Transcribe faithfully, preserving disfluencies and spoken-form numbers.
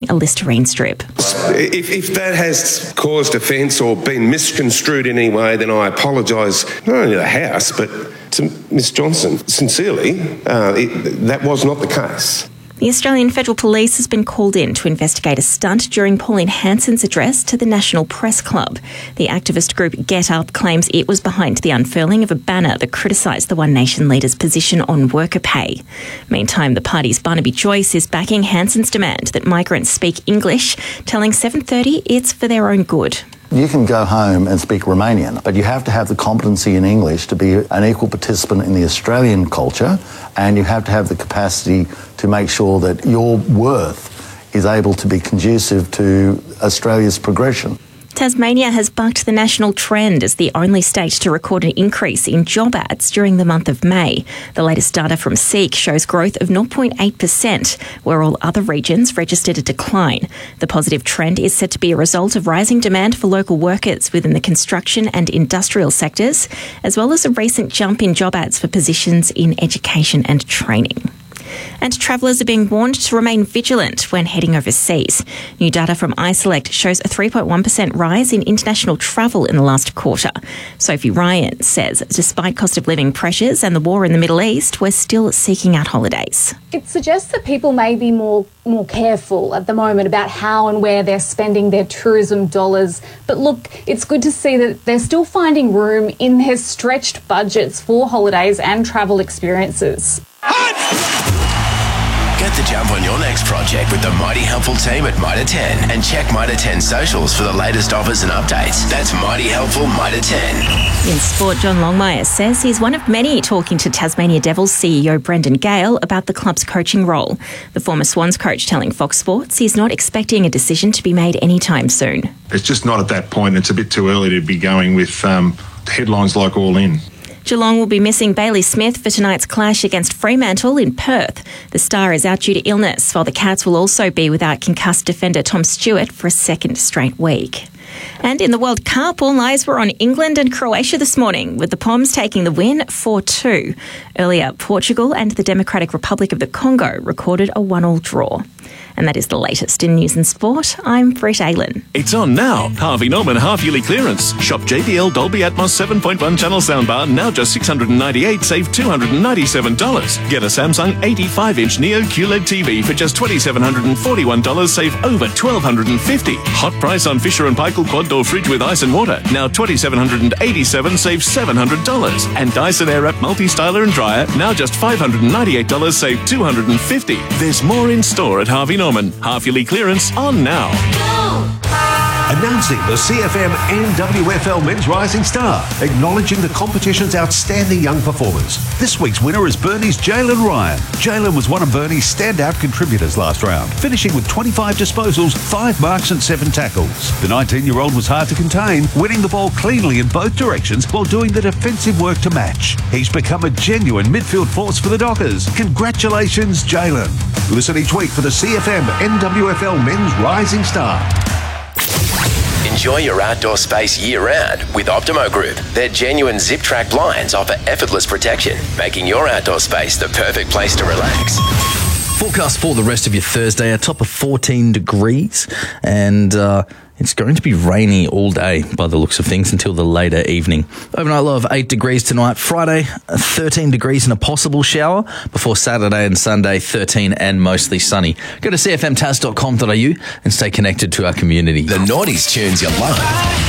a Listerine strip. If, if that has caused offence or been misconstrued in any way, then I apologise not only to the House but to Miss Johnson. Sincerely, uh, it, that was not the case. The Australian Federal Police has been called in to investigate a stunt during Pauline Hanson's address to the National Press Club. The activist group Get Up claims it was behind the unfurling of a banner that criticised the One Nation leader's position on worker pay. Meantime, the party's Barnaby Joyce is backing Hanson's demand that migrants speak English, telling seven thirty it's for their own good. You can go home and speak Romanian, but you have to have the competency in English to be an equal participant in the Australian culture, and you have to have the capacity to make sure that your worth is able to be conducive to Australia's progression. Tasmania has bucked the national trend as the only state to record an increase in job ads during the month of May. The latest data from SEEK shows growth of zero point eight percent, where all other regions registered a decline. The positive trend is said to be a result of rising demand for local workers within the construction and industrial sectors, as well as a recent jump in job ads for positions in education and training. And travellers are being warned to remain vigilant when heading overseas. New data from iSelect shows a three point one percent rise in international travel in the last quarter. Sophie Ryan says, despite cost of living pressures and the war in the Middle East, we're still seeking out holidays. It suggests that people may be more, more careful at the moment about how and where they're spending their tourism dollars. But look, it's good to see that they're still finding room in their stretched budgets for holidays and travel experiences. Get the jump on your next project with the Mighty Helpful team at Mitre ten and check Mitre ten socials for the latest offers and updates. That's Mighty Helpful Mitre ten. In sport, John Longmire says he's one of many talking to Tasmania Devils C E O Brendan Gale about the club's coaching role. The former Swans coach telling Fox Sports he's not expecting a decision to be made anytime soon. It's just not at that point. It's a bit too early to be going with um, headlines like All In. Geelong will be missing Bailey Smith for tonight's clash against Fremantle in Perth. The star is out due to illness, while the Cats will also be without concussed defender Tom Stewart for a second straight week. And in the World Cup, all eyes were on England and Croatia this morning, with the Poms taking the win four two. Earlier, Portugal and the Democratic Republic of the Congo recorded a one all draw. And that is the latest in news and sport. I'm Britt Aylen. It's on now. Harvey Norman half-yearly clearance. Shop J B L Dolby Atmos seven point one channel soundbar, now just six hundred ninety-eight dollars, save two hundred ninety-seven dollars. Get a Samsung eighty-five inch Neo Q L E D T V for just two thousand seven hundred forty-one dollars, save over one thousand two hundred fifty dollars. Hot price on Fisher and Paykel quad door fridge with ice and water, now two thousand seven hundred eighty-seven dollars, save seven hundred dollars. And Dyson Airwrap multi-styler and dryer, now just five hundred ninety-eight dollars, save two hundred fifty dollars. There's more in store at Harvey Norman. Half-yearly clearance on now. Announcing the C F M N W F L Men's Rising Star, acknowledging the competition's outstanding young performers. This week's winner is Burnie's Jalen Ryan. Jalen was one of Burnie's standout contributors last round, finishing with twenty-five disposals, five marks and seven tackles. The nineteen-year-old was hard to contain, winning the ball cleanly in both directions while doing the defensive work to match. He's become a genuine midfield force for the Dockers. Congratulations, Jalen. Listen each week for the C F M N W F L Men's Rising Star. Enjoy your outdoor space year-round with Optimo Group. Their genuine zip-track blinds offer effortless protection, making your outdoor space the perfect place to relax. Forecast for the rest of your Thursday, a top of fourteen degrees, and uh, it's going to be rainy all day by the looks of things until the later evening. Overnight low of eight degrees tonight. Friday, thirteen degrees and a possible shower, before Saturday and Sunday, thirteen and mostly sunny. Go to c f m tas dot com dot a u and stay connected to our community. The Naughties tunes you love.